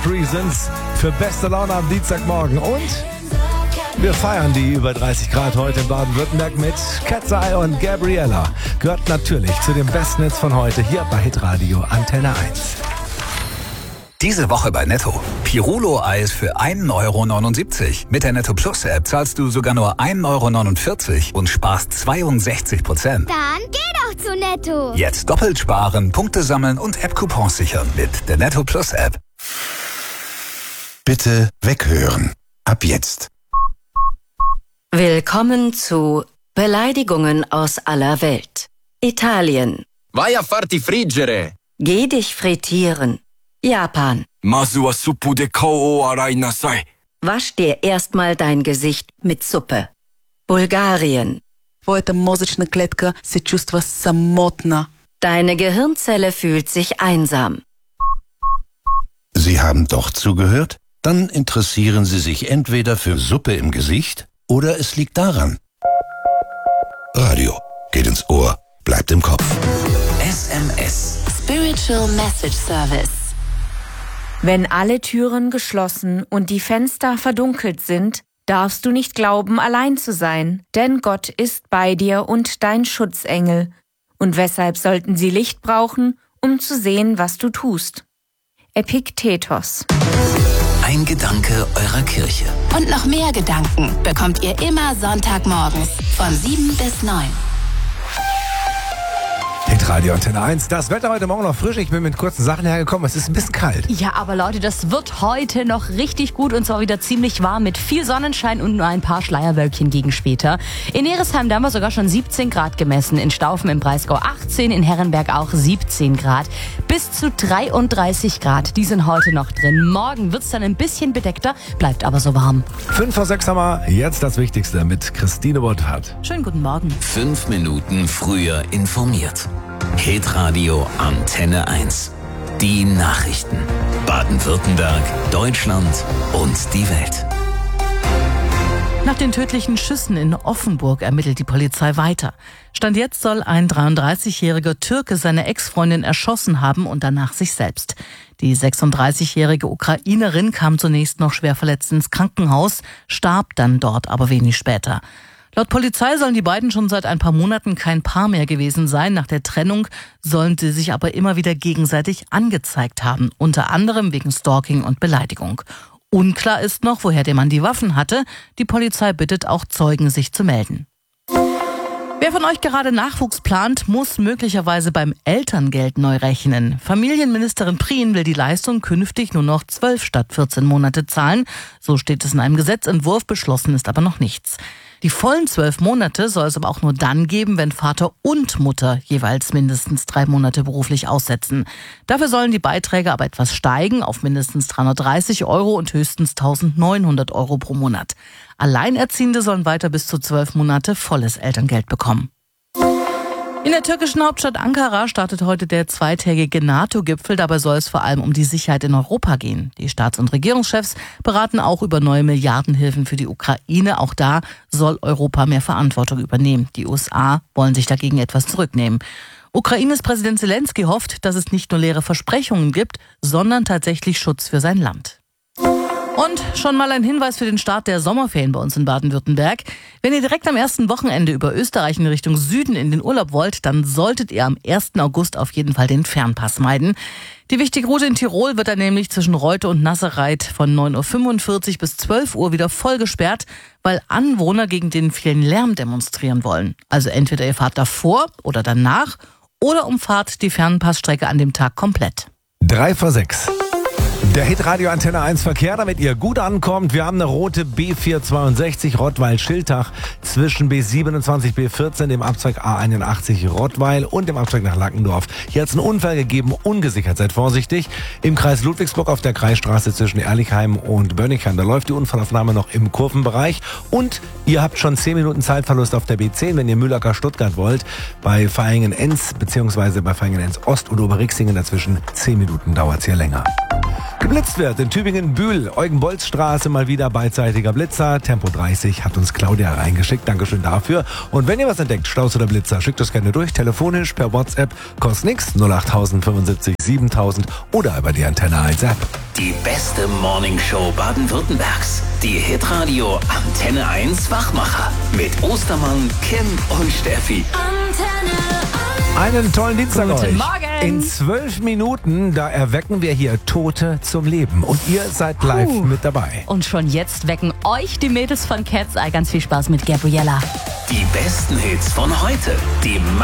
Reasons für beste Laune am Dienstagmorgen. Und wir feiern die über 30 Grad heute in Baden-Württemberg mit Cat's Eye und Gabriella. Gehört natürlich zu den besten Hits von heute hier bei Hitradio Antenne 1. Diese Woche bei Netto. Pirulo-Eis für 1,79 €. Mit der Netto Plus App zahlst du sogar nur 1,49 € und sparst 62%. Dann geh doch zu Netto. Jetzt doppelt sparen, Punkte sammeln und App-Coupons sichern mit der Netto Plus App. Bitte weghören. Ab jetzt. Willkommen zu Beleidigungen aus aller Welt. Italien. Vai a farti friggere. Geh dich frittieren. Japan. Masu wa suppu de kou o arai nasai. Wasch dir erstmal dein Gesicht mit Suppe. Bulgarien. Твоята мозъчна клетка се чувства самотна. Deine Gehirnzelle fühlt sich einsam. Sie haben doch zugehört? Dann interessieren Sie sich entweder für Suppe im Gesicht oder es liegt daran. Radio geht ins Ohr, bleibt im Kopf. SMS. Spiritual Message Service. Wenn alle Türen geschlossen und die Fenster verdunkelt sind, darfst du nicht glauben, allein zu sein, denn Gott ist bei dir und dein Schutzengel. Und weshalb sollten sie Licht brauchen, um zu sehen, was du tust? Epiktetos. Ein Gedanke eurer Kirche. Und noch mehr Gedanken bekommt ihr immer Sonntagmorgens von 7 bis 9. Hitradio Antenne 1. Das Wetter heute Morgen noch frisch. Ich bin mit kurzen Sachen hergekommen. Es ist ein bisschen kalt. Ja, aber Leute, das wird heute noch richtig gut und zwar wieder ziemlich warm mit viel Sonnenschein und nur ein paar Schleierwölkchen gegen später. In Neresheim, da haben wir sogar schon 17 Grad gemessen. In Staufen im Breisgau 18, in Herrenberg auch 17 Grad. Bis zu 33 Grad, die sind heute noch drin. Morgen wird's dann ein bisschen bedeckter, bleibt aber so warm. 5 vor 6 haben wir jetzt das Wichtigste mit Christine Wohlfahrt. Schönen guten Morgen. 5 Minuten früher informiert. Hitradio Antenne 1. Die Nachrichten. Baden-Württemberg, Deutschland und die Welt. Nach den tödlichen Schüssen in Offenburg ermittelt die Polizei weiter. Stand jetzt soll ein 33-jähriger Türke seine Ex-Freundin erschossen haben und danach sich selbst. Die 36-jährige Ukrainerin kam zunächst noch schwer verletzt ins Krankenhaus, starb dann dort aber wenig später. Laut Polizei sollen die beiden schon seit ein paar Monaten kein Paar mehr gewesen sein. Nach der Trennung sollen sie sich aber immer wieder gegenseitig angezeigt haben, unter anderem wegen Stalking und Beleidigung. Unklar ist noch, woher der Mann die Waffen hatte. Die Polizei bittet auch Zeugen, sich zu melden. Wer von euch gerade Nachwuchs plant, muss möglicherweise beim Elterngeld neu rechnen. Familienministerin Prien will die Leistung künftig nur noch 12 statt 14 Monate zahlen. So steht es in einem Gesetzentwurf, beschlossen ist aber noch nichts. Die vollen 12 Monate soll es aber auch nur dann geben, wenn Vater und Mutter jeweils mindestens 3 Monate beruflich aussetzen. Dafür sollen die Beiträge aber etwas steigen auf mindestens 330 € und höchstens 1.900 € pro Monat. Alleinerziehende sollen weiter bis zu 12 Monate volles Elterngeld bekommen. In der türkischen Hauptstadt Ankara startet heute der zweitägige NATO-Gipfel. Dabei soll es vor allem um die Sicherheit in Europa gehen. Die Staats- und Regierungschefs beraten auch über neue Milliardenhilfen für die Ukraine. Auch da soll Europa mehr Verantwortung übernehmen. Die USA wollen sich dagegen etwas zurücknehmen. Ukraines Präsident Zelensky hofft, dass es nicht nur leere Versprechungen gibt, sondern tatsächlich Schutz für sein Land. Und schon mal ein Hinweis für den Start der Sommerferien bei uns in Baden-Württemberg. Wenn ihr direkt am ersten Wochenende über Österreich in Richtung Süden in den Urlaub wollt, dann solltet ihr am 1. August auf jeden Fall den Fernpass meiden. Die wichtige Route in Tirol wird dann nämlich zwischen Reute und Nasserreit von 9.45 Uhr bis 12 Uhr wieder voll gesperrt, weil Anwohner gegen den vielen Lärm demonstrieren wollen. Also entweder ihr fahrt davor oder danach oder umfahrt die Fernpassstrecke an dem Tag komplett. 3 vor 6. Der Hitradio Antenne 1 Verkehr, damit ihr gut ankommt. Wir haben eine rote B462 Rottweil-Schiltach zwischen B27, B14, dem Abzweig A81 Rottweil und dem Abzweig nach Lackendorf. Hier hat es einen Unfall gegeben, ungesichert, seid vorsichtig. Im Kreis Ludwigsburg auf der Kreisstraße zwischen Ehrlichheim und Bönnigheim. Da läuft die Unfallaufnahme noch im Kurvenbereich. Und ihr habt schon 10 Minuten Zeitverlust auf der B10, wenn ihr Mühlacker Stuttgart wollt. Bei Vaihingen-Enz bzw. bei Vaihingen-Enz Ost und Oberrixingen dazwischen 10 Minuten dauert es hier länger. Geblitzt wird in Tübingen-Bühl, Eugen-Bolz-Straße, mal wieder beidseitiger Blitzer. Tempo 30 hat uns Claudia reingeschickt. Dankeschön dafür. Und wenn ihr was entdeckt, Staus oder Blitzer, schickt das gerne durch. Telefonisch, per WhatsApp, kostet nix. 08000 75 7000 oder über die Antenne 1 App. Die beste Morningshow Baden-Württembergs. Die Hitradio Antenne 1 Wachmacher. Mit Ostermann, Kim und Steffi. Antenne 1. Einen tollen Dienstag Guten euch. Morgen. In 12 Minuten, da erwecken wir hier Tote zum Leben. Und ihr seid live mit dabei. Und schon jetzt wecken euch die Mädels von Cat's Eye. Ganz viel Spaß mit Gabriella. Die besten Hits von heute. Die